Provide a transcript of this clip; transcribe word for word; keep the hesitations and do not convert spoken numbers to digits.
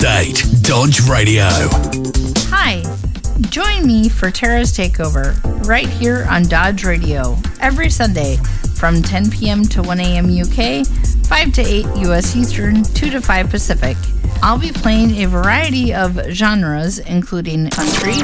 Update Dodge Radio. Hi, join me for Tara's Takeover right here on Dodge Radio every Sunday from ten p.m. to one a.m. U K, five to eight U S Eastern, two to five Pacific. I'll be playing a variety of genres including country,